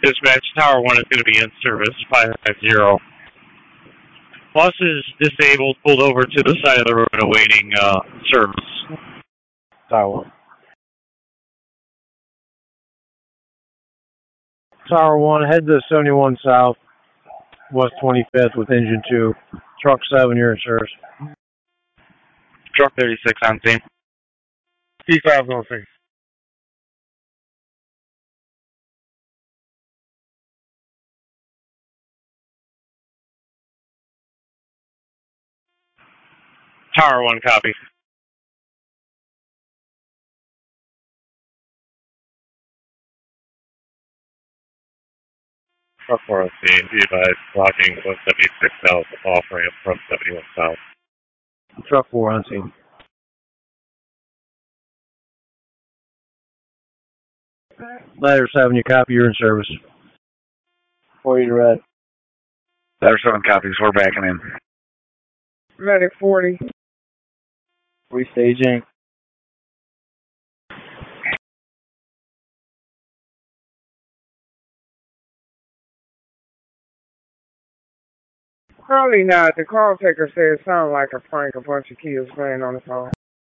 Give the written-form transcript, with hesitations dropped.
Dispatch, Tower 1 is going to be in service, 550. Bus is disabled, pulled over to the side of the road awaiting service. Tower 1. Tower 1, head to 71 South, West 25th with engine 2. Truck 7, you're in service. Truck 36 on scene. T5 on scene. Tower 1, copy. Truck 4 on scene. Be advised, blocking 176 South, off ramp from 71 South. Truck 4 on scene. Ladder 7, you copy, you're in service. 40 to red. Ladder 7 copies, we're backing in. Medic 40. Restaging. Probably not. The call taker said it sounded like a prank, a bunch of kids playing on the phone.